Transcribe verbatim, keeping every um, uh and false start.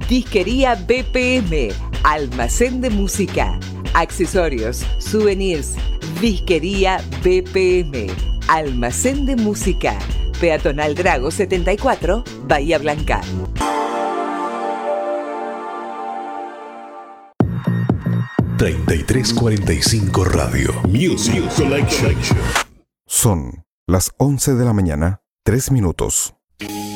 Disquería B P M, almacén de música, accesorios, souvenirs. Disquería B P M, almacén de música, Peatonal Drago setenta y cuatro, Bahía Blanca. treinta y tres cuarenta y cinco Radio Music Collection. Son las once de la mañana, tres minutos.